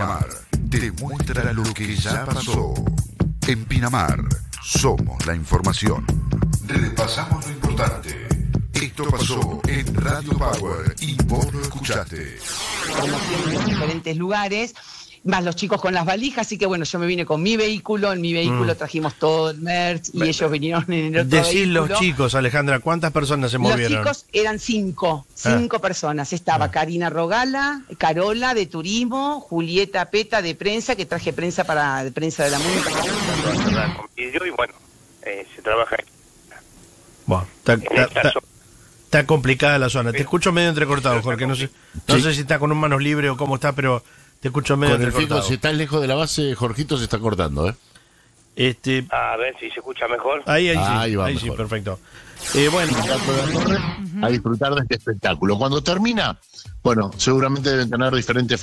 Pinamar te muestra lo que ya pasó. En Pinamar somos la información. Repasamos lo importante. Esto pasó en Radio Power y vos lo escuchaste. En los diferentes lugares, más los chicos con las valijas, así que bueno, yo me vine con mi vehículo, en mi vehículo trajimos todo el merch y ellos vinieron en el otro Decir vehículo. los chicos, Alejandra, ¿cuántas personas se movieron? Los chicos eran cinco personas. Estaba Karina Rogala, Carola de turismo, Julieta Peta de prensa, que traje prensa de prensa de la música. Y bueno, se trabaja aquí. Bueno, está complicada la zona. Te escucho medio entrecortado, Jorge. No sé si está con un manos libres o cómo está, pero te escucho medio con el entrecortado. fijo, si estás lejos de la base, Jorgito se está cortando, ¿eh? A ver si se escucha mejor. Ahí va sí, mejor. perfecto. Bueno, A disfrutar de este espectáculo. Cuando termina, bueno, seguramente deben tener diferentes